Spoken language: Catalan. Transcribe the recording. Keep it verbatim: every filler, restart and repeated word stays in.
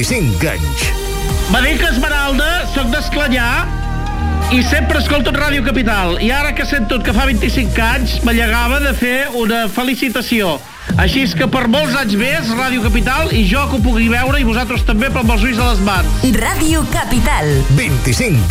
vint-i-cinc anys. Me dic Esmeralda, soc d'Esclanyà i sempre escolto Ràdio Capital. I ara que sento que fa vint-i-cinc anys, me llegava de fer una felicitació. Així és que per molts anys més, Ràdio Capital, i jo que ho pugui veure, i vosaltres també, però amb els ulls a les mans. Ràdio Capital. vint-i-cinc